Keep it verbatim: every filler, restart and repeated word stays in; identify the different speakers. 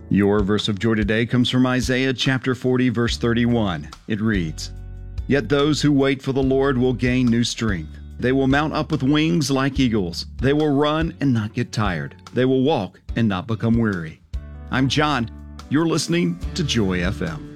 Speaker 1: Your verse of joy today comes from Isaiah chapter forty, verse thirty-one. It reads, "Yet those who wait for the Lord will gain new strength. They will mount up with wings like eagles. They will run and not get tired. They will walk and not become weary." I'm John. You're listening to Joy F M.